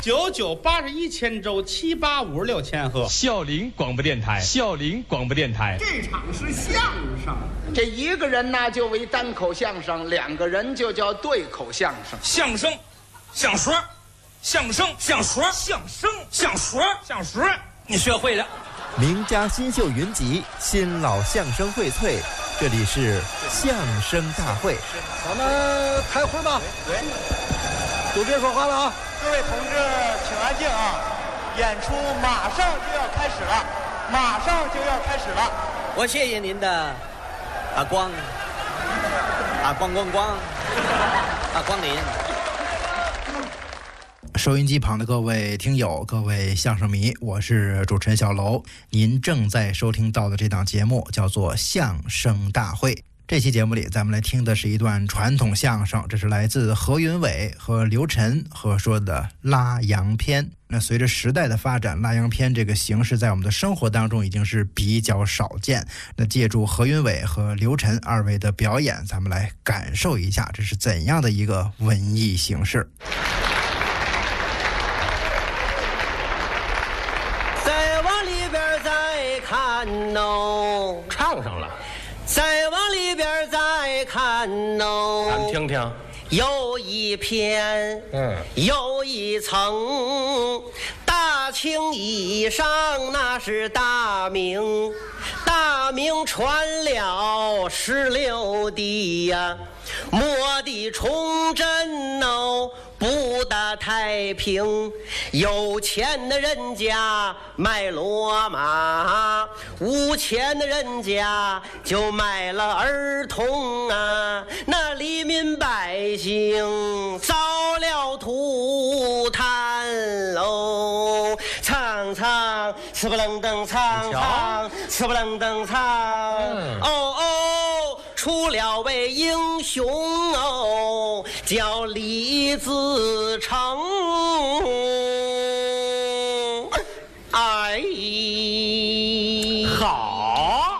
9981千周7856千赫。 孝陵广播电台，孝陵广播电台。 这场是相声， 这一个人呢就为单口相声，两个人就叫对口相声。 相声，相说，相声，相说，相声，相说，相说，你学会了。 名家新秀云集，新老相声荟萃，这里是相声大会。 咱们开会吧。 对， 都别说话了啊！ 各位同志，请安静啊！演出马上就要开始了，马上就要开始了。 我谢谢您的光临。 收音机旁的各位听友，各位相声迷，我是主持人小楼。您正在收听到的这档节目叫做《相声大会》。这期节目里，咱们来听的是一段传统相声，这是来自何云伟和刘晨合说的拉洋片。那随着时代的发展，拉洋片这个形式在我们的生活当中已经是比较少见。那借助何云伟和刘晨二位的表演，咱们来感受一下这是怎样的一个文艺形式。 再往里边再看哦， 唱上了。 再往里边再看哦， 咱们听听。 有一片，有一层，大清衣裳那是大明，大明传了16帝呀，末帝崇祯哦，不大太平，有钱的人家卖骡马，无钱的人家就卖了儿童啊，那黎民百姓遭了涂炭喽，苍苍呲不楞登，苍苍呲不楞登，苍哦哦，出了位英雄哦，叫李自成。哎， 好，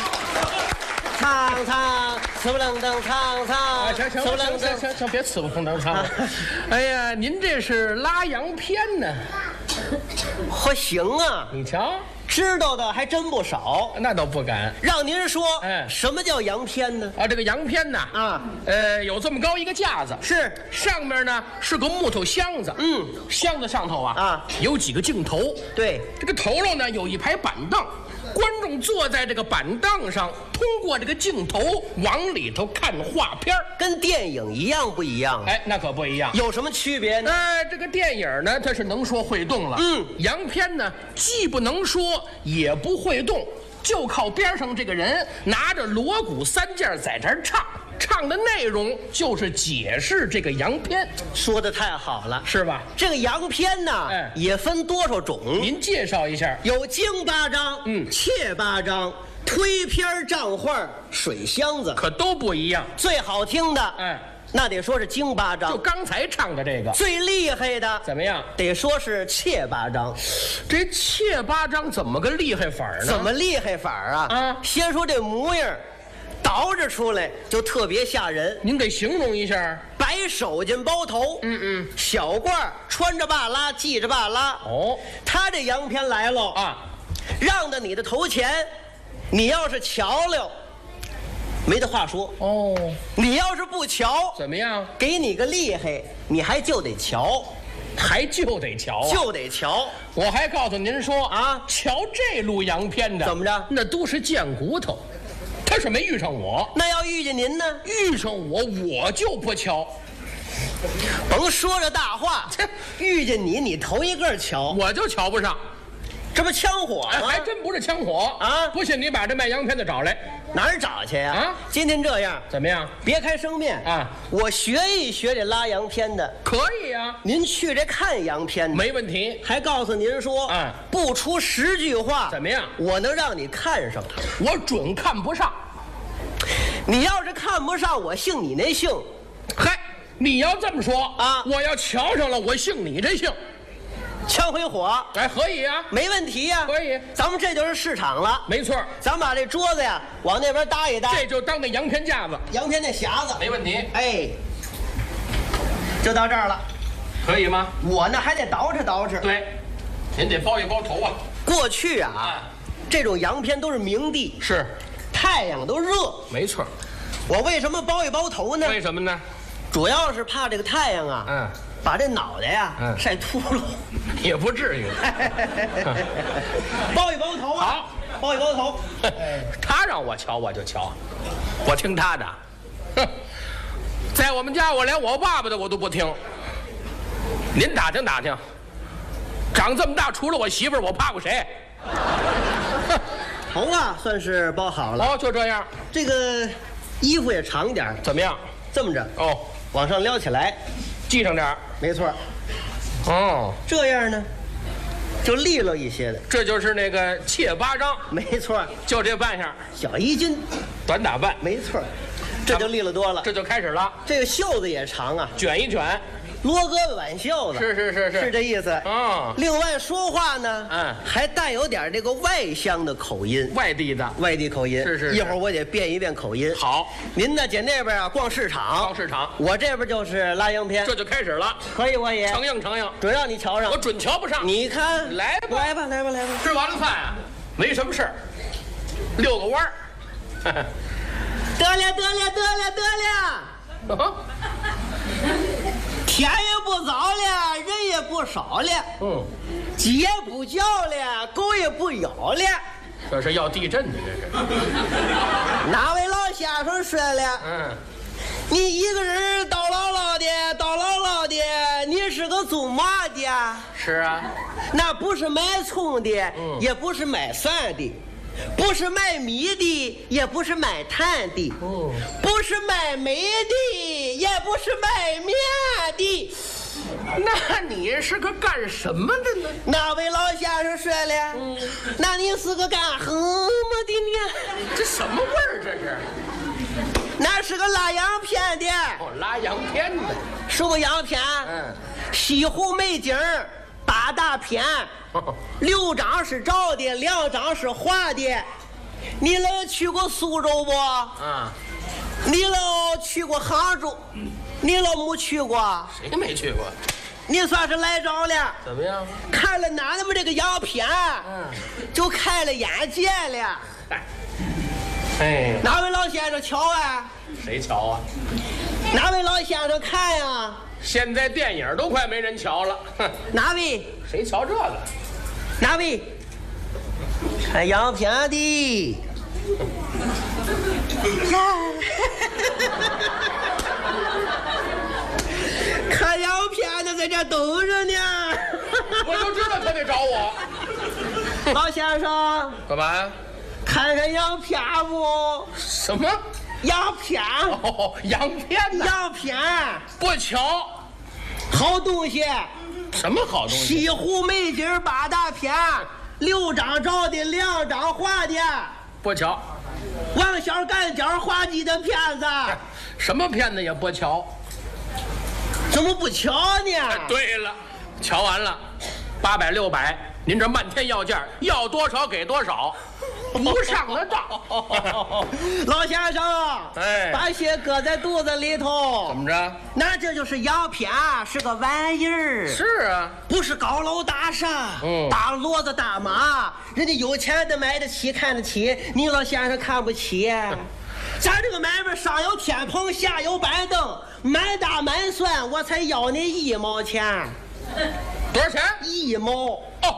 苍苍呲不楞登，苍苍行，别呲不吭当唱了。哎呀，您这是拉洋片呢？ 嚯，行啊！ 你瞧， 知道的还真不少。 那倒不敢。 让您说，什么叫洋片呢？ 这个洋片呢，有这么高一个架子， 是上面呢是个木头箱子，箱子上头有几个镜头， 对， 这个头上呢有一排板凳。观众坐在这个板凳上，通过这个镜头往里头看画片， 跟电影一样不一样？ 哎，那可不一样。 有什么区别呢？ 这个电影呢，它是能说会动了。洋片呢，既不能说，也不会动，就靠边上这个人拿着锣鼓3件在这儿唱。唱的内容就是解释这个洋片。 说的太好了， 是吧？ 这个洋片呢，也分多少种？ 您介绍一下。 有京八张，切八张，推片账画，水箱子， 可都不一样。 最好听的，那得说是京八张， 就刚才唱的这个。 最厉害的怎么样？ 得说是切八张。 这切八张怎么个厉害法呢？ 怎么厉害法啊？先说这模样。倒着出来就特别吓人， 您给形容一下。 白手巾包头，小褂穿着巴拉，系着巴拉。他这洋片来喽让到你的头前，你要是瞧了，没得话说。你要是不瞧， 怎么样？ 给你个厉害，你还就得瞧。 还就得瞧就得瞧。 我还告诉您说瞧这路洋片的怎么着？ 那都是贱骨头。他是没遇上我， 那要遇见您呢？ 遇上我就不瞧。 甭说这大话，遇见你头一个瞧， 我就瞧不上。 这不枪火吗？ 还真不是枪火不信你把这卖洋片的找来。 哪儿找去呀？今天这样怎么样？ 别开生面我学一学这拉洋片的。 可以您去这看洋片的没问题。 还告诉您说不出10句话怎么样？ 我能让你看上。 我准看不上。 你要是看不上，我姓你那姓。 嗨，你要这么说我要瞧上了，我姓你这姓。 枪回火， 可以没问题可以。 咱们这就是市场了， 没错。 咱把这桌子往那边搭一搭， 这就当那洋片架子， 洋片那匣子， 没问题。 就到这儿了。 可以吗？ 我呢还得捯饬捯饬。 对，您得包一包头啊。 过去啊，这种洋片都是明地， 是， 太阳都热。 没错。 我为什么包一包头呢？ 为什么呢？ 主要是怕这个太阳啊，把这脑袋呀晒秃噜。 也不至于。 包一包头啊。 好， 包一包头。 他让我瞧我就瞧，我听他的。哼，在我们家我连我爸爸的我都不听。您打听打听，长这么大除了我媳妇儿，我怕过谁？ 头啊算是包好了。 哦，就这样。 这个衣服也长点， 怎么样？ 这么着哦， 往上撩起来， 系上点儿。 没错。 哦， 这样呢，就利落一些的。 这就是那个切巴掌。 没错， 就这扮相， 小衣襟， 短打扮。 没错，这就利落多了。 这就开始了。 这个袖子也长啊， 卷一卷， 罗胳膊挽袖子。是这意思啊。 另外说话呢，还带有点这个外乡的口音， 外地口音。 是。 一会儿我得变一变口音。 好， 您呢捡那边啊逛市场，我这边就是拉洋片。 这就开始了。 可以，我也承应。 准让你瞧上， 我准瞧不上。你看， 来吧。吃完了饭啊，没什么事儿，遛个弯儿。 得了。天也不早了，人也不少了，鸡也不叫了，狗也不咬了。 这是要地震的，这是。 哪位老先生说了？你一个人叨唠唠的，你是个做嘛的？ 是啊， 那不是卖葱的，也不是卖蒜的，不是卖米的，也不是卖炭的，不是卖煤的，也不是卖面的。 那你是个干什么的呢？ 那位老先生说了，那你是个干什么的呢？ 这什么味儿？这是？ 那是个拉洋片的。 拉洋片的。 什么洋片？西湖美景8大片，6张是照的，2张是画的。你老去过苏州不？你老去过杭州？你老没去过？ 谁没去过？ 你算是来着了。 怎么样？ 看了俺们这个洋片，就开了眼界了。哪位老先生瞧啊？ 谁瞧啊？ 哪位老先生看呀？ 现在电影都快没人瞧了。 哪位？ 谁瞧这个？ 哪位？看洋片的。看洋片的在这等着呢。 我就知道他得找我。 老先生， 干嘛呀？ 看看洋片不？ 什么？ 洋片？ 洋片呢？ 洋片不瞧， 好东西。 什么好东西？ 西湖美景8大片，6张照的，2张画的。 不瞧。 王小干角滑稽的片子。 什么片子也不瞧。 怎么不瞧呢？ 对了，瞧完了，800、600，您这漫天要价，要多少给多少，不上了当。 老先生，把血搁在肚子里头。 怎么着？ 那这就是洋片，是个玩意儿。 是啊， 不是高楼大厦，大骡子大马，人家有钱的买得起看得起，你老先生看不起。咱这个买卖上有天棚，下有板凳，满打满算我才要你1毛钱。 多少钱？ 1毛。 哦。